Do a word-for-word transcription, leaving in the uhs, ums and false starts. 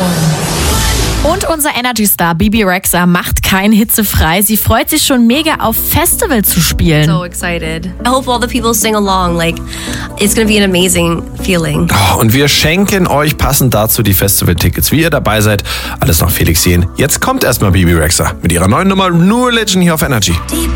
Und unser Energy-Star Bebe Rexha macht kein hitzefrei. Sie freut sich schon mega auf Festival zu spielen. So excited. I hope all the people sing along. Like, it's gonna be an amazing feeling. Oh, und wir schenken euch passend dazu die Festival-Tickets. Wie ihr dabei seid, alles nach Felix sehen. Jetzt kommt erstmal Bebe Rexha mit ihrer neuen Nummer New Religion hier auf Energy.